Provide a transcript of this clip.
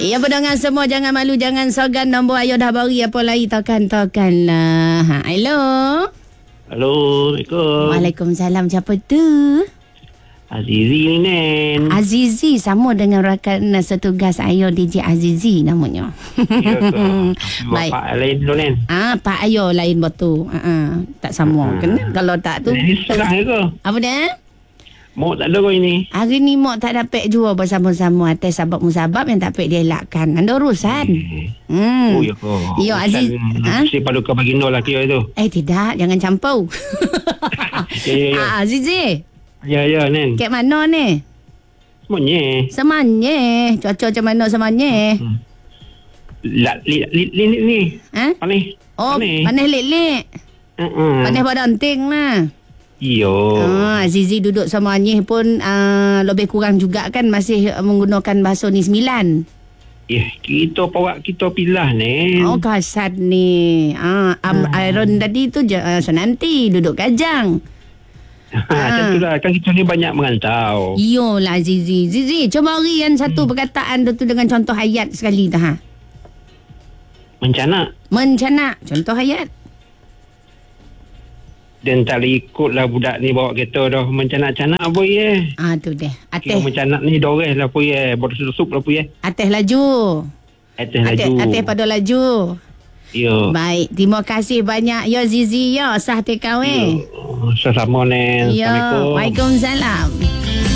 Ya, pendengar semua, jangan malu, jangan sogan. Nombor Ayo dah bagi apa lagi, tokan lah. Hello. Halo, Assalamualaikum. Waalaikumsalam. Siapa tu? Azizi ni, Nen. Azizi, sama dengan rakan setugas Ayo, DJ Azizi namanya. Ya ke? Baik. Pak lain dulu, Nen. Pak Ayo lain betul. Tak sama. Kena kalau tak tu. Ini serang ke? Apa dia? Mau tak ada kau ini? Hari ni mak tak dapat jua bersama-sama atas sabab-musabab yang tak dapat dielakkan. Ada urusan. Oh, ya ke? Ya, Aziz. Si paduka baginda lah kira tu. Tidak, jangan campur. Ya. Azizi. Ya, Nen. Kat mana ni? Semuanya. Semanya. Cuaca macam mana semanya? Ni. Panis. Oh, panas lik-lik. Panas badanting lah. Yo. Azizi duduk sama Anyih pun lebih kurang juga kan masih menggunakan bahasa ni 9. Kita pawak kita pilah, Nen. Oh, kasat ni. Iron tadi tu senanti duduk kajang. Macam tu lah. Kan kita ni banyak merantau. Iyalah Azizi. Zizi, cuba beri yang satu perkataan tu dengan contoh ayat sekali dah. Mencanak. Contoh ayat. Dan tak ikutlah budak ni bawa kereta dah mencanak-canak apa ya. Tu deh. Kira mencanak ni doreh lah apa ya. Bersup lah apa ya. Atas laju. Atas pada laju. Ya. Baik, terima kasih banyak ya Zizi ya. Sah TKW. Sama, Nen. Ya. Assalamualaikum. Waalaikumsalam.